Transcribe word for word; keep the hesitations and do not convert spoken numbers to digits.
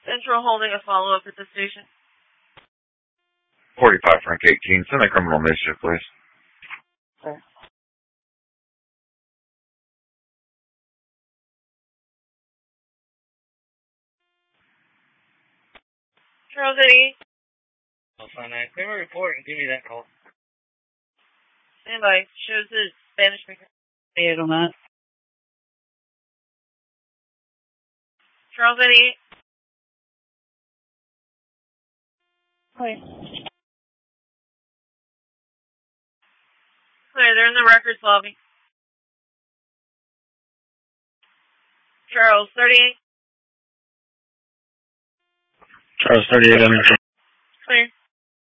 Central holding a follow-up at the station. forty-five Frank eighteen. Send a criminal mischief, please. Okay. Charles eighty-eight. Alpha nine. Clear my report and give me that call. Standby. Shows the Spanish speaker. eight on that. Charles eighty-eight. Hi. Clear, they're in the records lobby. Charles thirty-eight. Charles thirty-eight. Clear.